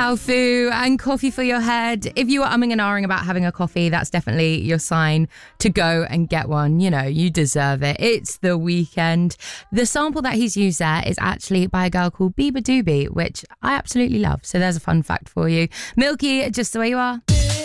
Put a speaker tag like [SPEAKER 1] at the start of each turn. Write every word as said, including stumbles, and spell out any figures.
[SPEAKER 1] Alfu and Coffee for Your Head. If you are umming and ahhing about having a coffee, that's definitely your sign to go and get one. You know, you deserve it. It's the weekend. The sample that he's used there is actually by a girl called Biba Doobie, which I absolutely love. So there's a fun fact for you. Milky, just the way you are.